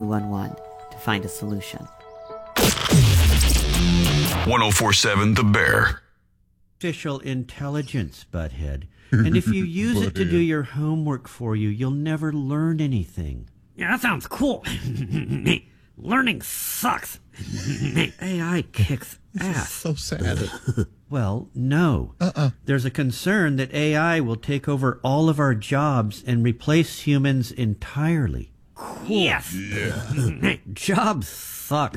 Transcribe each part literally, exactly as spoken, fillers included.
one one to find a solution. one oh four point seven The Bear. Artificial intelligence, Butthead. And if you use it to do your homework for you, you'll never learn anything. Yeah, that sounds cool. Learning sucks. A I kicks ass. So sad. Well, no. Uh-uh. There's a concern that A I will take over all of our jobs and replace humans entirely. Yes. Jobs suck.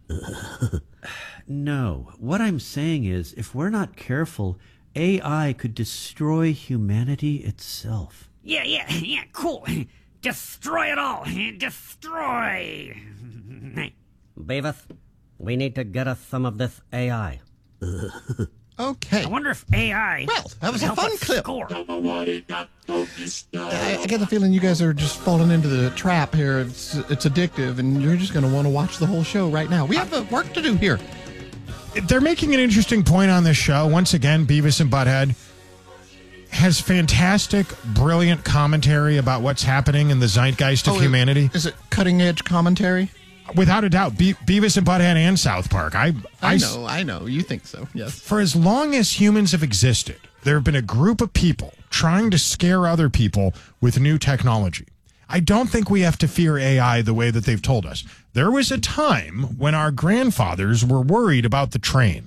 No. What I'm saying is, if we're not careful, A I could destroy humanity itself. Yeah, yeah, yeah, cool. Destroy it all. Destroy. Beavis, we need to get us some of this A I. Okay. I wonder if A I. Well, that was would a help fun us clip. Score. I, I get the feeling you guys are just falling into the trap here. It's, it's addictive, and you're just going to want to watch the whole show right now. We have uh, work to do here. They're making an interesting point on this show. Once again, Beavis and Butthead has fantastic, brilliant commentary about what's happening in the zeitgeist of Oh, humanity. Is it cutting-edge commentary? Without a doubt, Be- Beavis and Butthead and South Park. I, I I know, I know. You think so, yes. For as long as humans have existed, there have been a group of people trying to scare other people with new technology. I don't think we have to fear A I the way that they've told us. There was a time when our grandfathers were worried about the train.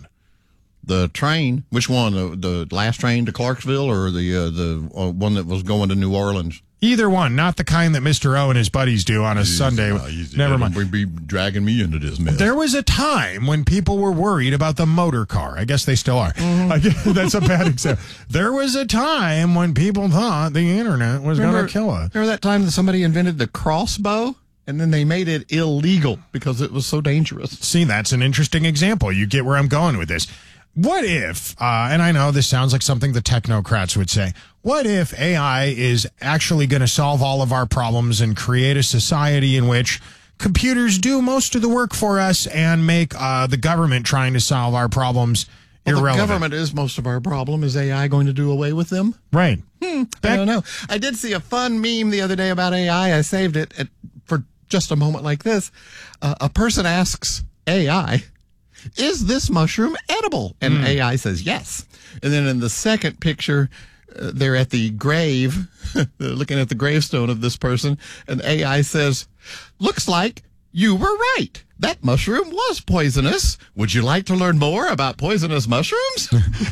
The train, which one? The, the last train to Clarksville, or the uh, the uh, one that was going to New Orleans? Either one, not the kind that Mister O and his buddies do on a Easy, Sunday. uh, easy. Never mind. Don't be dragging me into this mess. There was a time when people were worried about the motor car. I guess they still are. Mm-hmm. I guess that's a bad example. There was a time when people thought the internet was going to kill us. Remember that time that somebody invented the crossbow? And then they made it illegal because it was so dangerous. See, that's an interesting example. You get where I'm going with this. What if, uh, and I know this sounds like something the technocrats would say, what if A I is actually going to solve all of our problems and create a society in which computers do most of the work for us and make uh, the government trying to solve our problems well, irrelevant? The government is most of our problem. Is A I going to do away with them? Right. Hmm, I don't know. I did see a fun meme the other day about A I. I saved it at, for just a moment like this. Uh, a person asks A I, is this mushroom edible? And mm. A I says yes. And then in the second picture, uh, they're at the grave, they're looking at the gravestone of this person, and A I says, looks like you were right. That mushroom was poisonous. Would you like to learn more about poisonous mushrooms?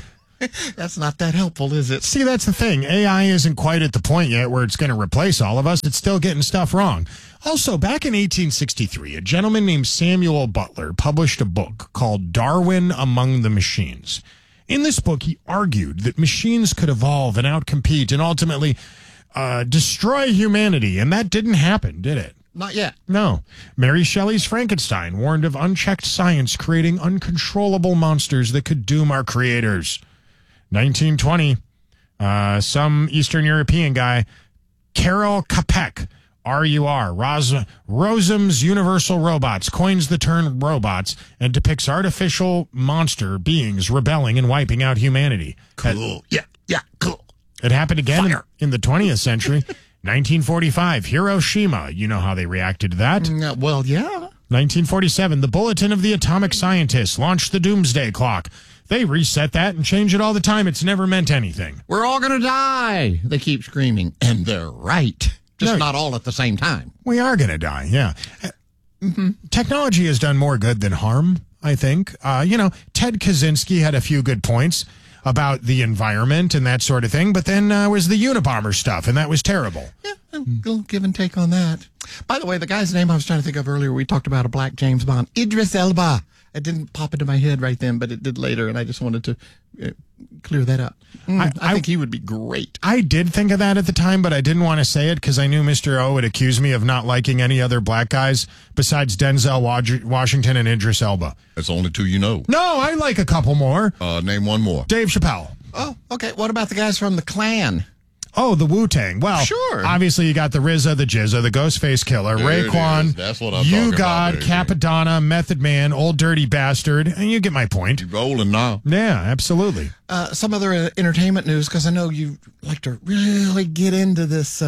That's not that helpful, is it? See, that's the thing. A I isn't quite at the point yet where it's going to replace all of us. It's still getting stuff wrong. Also, back in eighteen sixty-three, a gentleman named Samuel Butler published a book called Darwin Among the Machines. In this book, he argued that machines could evolve and outcompete and ultimately uh, destroy humanity. And that didn't happen, did it? Not yet. No. Mary Shelley's Frankenstein warned of unchecked science creating uncontrollable monsters that could doom our creators. nineteen twenty, uh, some Eastern European guy, Karel Capek, R U R, Ros- Rosam's Universal Robots, coins the term robots and depicts artificial monster beings rebelling and wiping out humanity. Cool. It, yeah, yeah, cool. It happened again in, Fire. in the twentieth century. nineteen forty-five, Hiroshima. You know how they reacted to that. Uh, well, yeah. nineteen forty-seven, the Bulletin of the Atomic Scientists launched the doomsday clock. They reset that and change it all the time. It's never meant anything. We're all going to die, they keep screaming. And they're right. Just No. not all at the same time. We are going to die, yeah. Mm-hmm. Technology has done more good than harm, I think. Uh, you know, Ted Kaczynski had a few good points about the environment and that sort of thing, but then uh, was the Unabomber stuff, and that was terrible. Yeah, a little give and take on that. By the way, the guy's name I was trying to think of earlier, we talked about a black James Bond, Idris Elba. It didn't pop into my head right then, but it did later, and I just wanted to uh, clear that up. Mm, I, I, I think he would be great. I did think of that at the time, but I didn't want to say it because I knew Mister O would accuse me of not liking any other black guys besides Denzel Washington and Idris Elba. That's the only two you know. No, I like a couple more. Uh, name one more. Dave Chappelle. Oh, okay. What about the guys from the Klan? Oh, the Wu-Tang. Well, sure. Obviously, you got the R Z A, the Jizza, the Ghostface Killer, There Raekwon, That's what I'm You talking God, about, Capadonna, Method Man, Old Dirty Bastard, and you get my point. You're rolling now. Yeah, absolutely. Uh, some other uh, entertainment news, because I know you like to really get into this uh,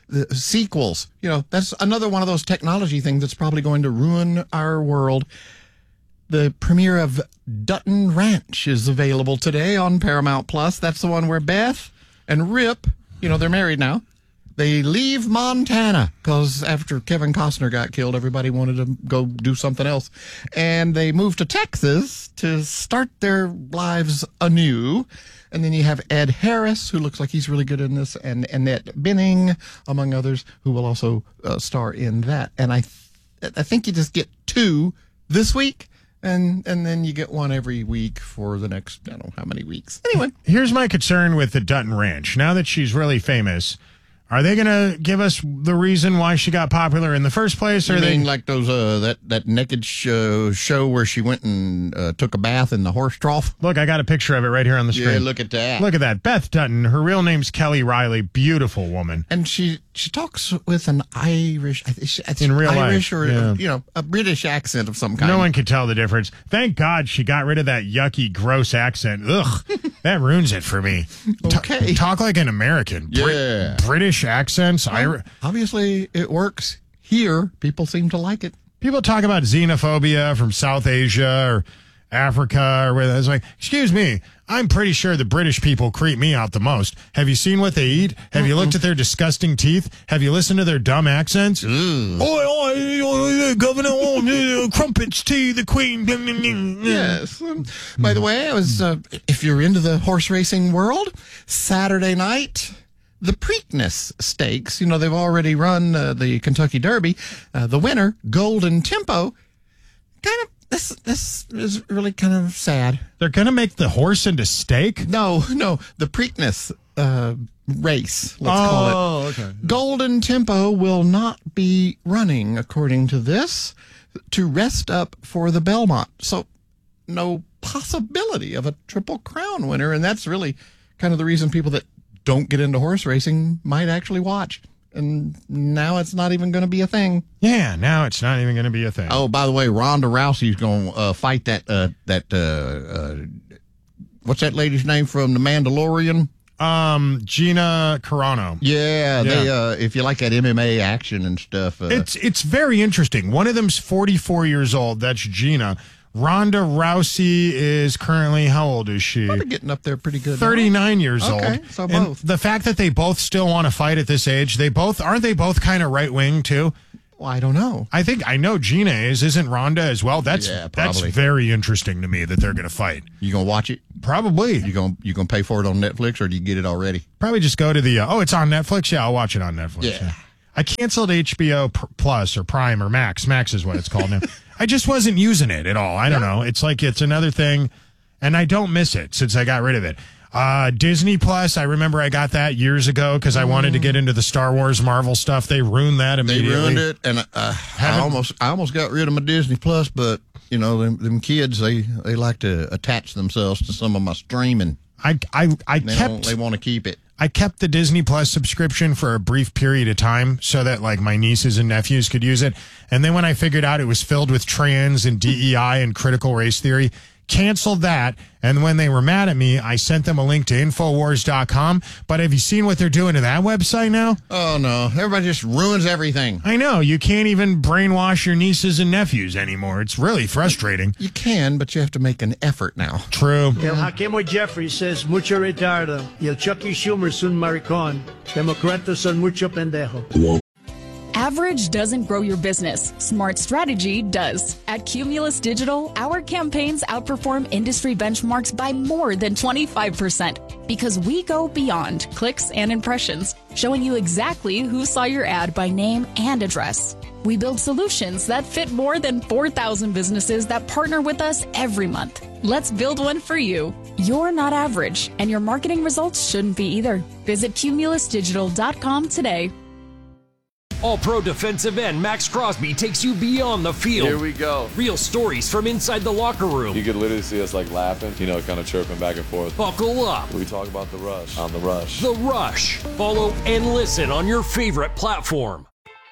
the sequels. You know, that's another one of those technology things that's probably going to ruin our world. The premiere of Dutton Ranch is available today on Paramount Plus. That's the one where Beth and Rip, you know, they're married now. They leave Montana because after Kevin Costner got killed, everybody wanted to go do something else. And they moved to Texas to start their lives anew. And then you have Ed Harris, who looks like he's really good in this, and Annette Bening, among others, who will also uh, star in that. And I, th- I think you just get two this week. And and then you get one every week for the next, I don't know how many weeks. Anyway. Here's my concern with the Dutton Ranch. Now that she's really famous, are they going to give us the reason why she got popular in the first place? Or You are mean they like those uh, that that naked show, show where she went and uh, took a bath in the horse trough? Look, I got a picture of it right here on the screen. Yeah, look at that. Look at that. Beth Dutton. Her real name's Kelly Riley. Beautiful woman. And she she talks with an Irish, I think it's In real life, Irish or yeah. you know a British accent of some kind. No one can tell the difference. Thank God she got rid of that yucky, gross accent. Ugh, that ruins it for me. Ta- Okay. talk like an American. Brit- Yeah. British accents. I, Obviously, it works here. People seem to like it. people talk about xenophobia from South Asia or Africa or where it's like, excuse me, I'm pretty sure the British people creep me out the most. Have you seen what they eat? Have you looked at their disgusting teeth? Have you listened to their dumb accents? Oi, oi, oi, Governor, oh, crumpets, tea, the Queen. Yes. Um, by the way, I was uh, if you're into the horse racing world, Saturday night, the Preakness Stakes. You know, they've already run uh, the Kentucky Derby. Uh, the winner, Golden Tempo, kind of. This this is really kind of sad. They're going to make the horse into steak? No, no, the Preakness uh, race, let's call it. Oh, okay. Golden Tempo will not be running, according to this, to rest up for the Belmont. So no possibility of a Triple Crown winner, and that's really kind of the reason people that don't get into horse racing might actually watch. And now it's not even going to be a thing. Yeah, now it's not even going to be a thing. Oh, by the way, Ronda Rousey's going to uh, fight that, uh, that uh, uh, what's that lady's name from The Mandalorian? Um, Gina Carano. Yeah, they. Yeah. Uh, if you like that M M A action and stuff, uh, It's it's very interesting. One of them's forty-four years old. That's Gina. Ronda Rousey is currently, how old is she? probably getting up there pretty good. now. thirty-nine years Okay, old. so And both. the fact that they both still want to fight at this age, they both aren't they both kind of right wing too? Well, I don't know. I think I know Gina is, isn't Ronda as well? That's Yeah, that's probably. very interesting to me that they're going to fight. You gonna watch it? Probably. You gonna you gonna pay for it on Netflix, or do you get it already? Probably just go to the uh, oh, it's on Netflix. Yeah, I'll watch it on Netflix. Yeah. I canceled H B O P- Plus or Prime or Max. Max is what it's called now. I just wasn't using it at all. I don't know. It's like it's another thing, and I don't miss it since I got rid of it. Uh, Disney Plus, I remember I got that years ago because I wanted to get into the Star Wars Marvel stuff. They ruined that They immediately. ruined it, and uh, I Haven't- almost I almost got rid of my Disney Plus, but you know them, them kids they they like to attach themselves to some of my streaming. I I I They don't, kept they want to keep it. I kept the Disney Plus subscription for a brief period of time so that like my nieces and nephews could use it. And then when I figured out it was filled with trans and D E I and critical race theory, canceled that. And when they were mad at me, I sent them a link to Infowars dot com. But have you seen what they're doing to that website now? Oh no, everybody just ruins everything. I know. You can't even brainwash your nieces and nephews anymore. It's really frustrating. You can, but you have to make an effort now. True. El Hakemo Jeffrey says mucho retardo y el Chucky Schumer es un maricón. Democratas son mucho pendejo. Average doesn't grow your business. Smart strategy does. At Cumulus Digital, our campaigns outperform industry benchmarks by more than twenty-five percent because we go beyond clicks and impressions, showing you exactly who saw your ad by name and address. We build solutions that fit more than four thousand businesses that partner with us every month. Let's build one for you. You're not average, and your marketing results shouldn't be either. Visit cumulus digital dot com today. All-Pro defensive end Max Crosby takes you beyond the field. Here we go. Real stories from inside the locker room. You could literally see us like laughing, you know, kind of chirping back and forth. Buckle up. We talk about the rush on the rush. The Rush. Follow and listen on your favorite platform.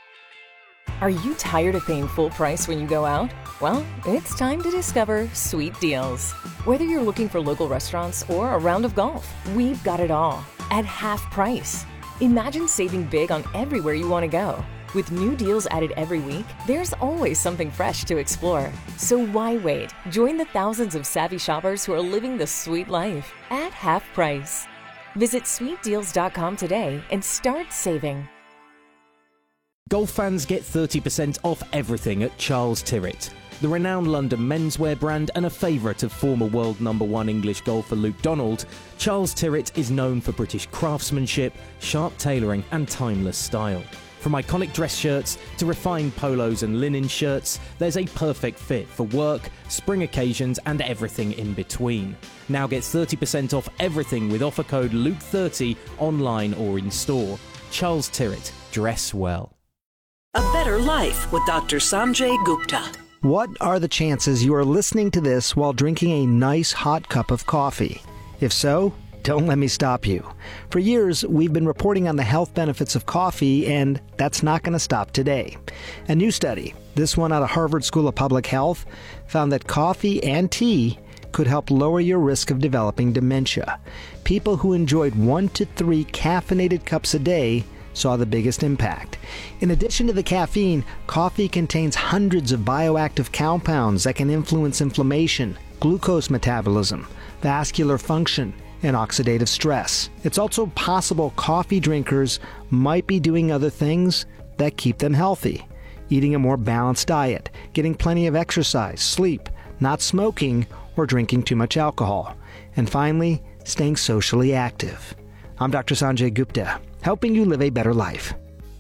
Are you tired of paying full price when you go out? Well, it's time to discover Sweet Deals. Whether you're looking for local restaurants or a round of golf, we've got it all at half price. Imagine saving big on everywhere you want to go. With new deals added every week, there's always something fresh to explore. So why wait? Join the thousands of savvy shoppers who are living the sweet life at half price. Visit sweet deals dot com today and start saving. Golf fans get thirty percent off everything at Charles Tyrwhitt. The renowned London menswear brand and a favourite of former world number one English golfer Luke Donald, Charles Tyrwhitt is known for British craftsmanship, sharp tailoring and timeless style. From iconic dress shirts to refined polos and linen shirts, there's a perfect fit for work, spring occasions and everything in between. Now get thirty percent off everything with offer code Luke thirty online or in store. Charles Tyrwhitt, dress well. A Better Life with Doctor Sanjay Gupta. What are the chances you are listening to this while drinking a nice hot cup of coffee? If so, don't let me stop you. For years, we've been reporting on the health benefits of coffee, and that's not going to stop today. A new study, this one out of Harvard School of Public Health, found that coffee and tea could help lower your risk of developing dementia. People who enjoyed one to three caffeinated cups a day saw the biggest impact. In addition to the caffeine, coffee contains hundreds of bioactive compounds that can influence inflammation, glucose metabolism, vascular function, and oxidative stress. It's also possible coffee drinkers might be doing other things that keep them healthy. Eating a more balanced diet, getting plenty of exercise, sleep, not smoking, or drinking too much alcohol. And finally, staying socially active. I'm Doctor Sanjay Gupta, helping you live a better life.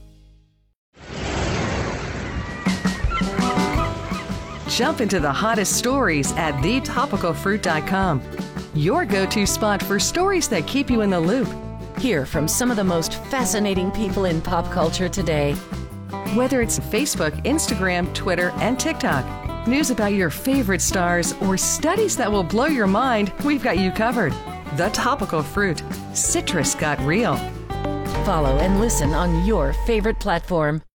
Jump into the hottest stories at the topical fruit dot com. Your go-to spot for stories that keep you in the loop. Hear from some of the most fascinating people in pop culture today. Whether it's Facebook, Instagram, Twitter, and TikTok, news about your favorite stars, or studies that will blow your mind, we've got you covered. The Topical Fruit. Citrus got real. Follow and listen on your favorite platform.